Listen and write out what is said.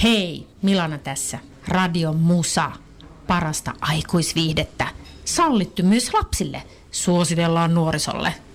Hei, Milana tässä. Radio Musa. Parasta aikuisviihdettä. Sallittu myös lapsille. Suositellaan nuorisolle.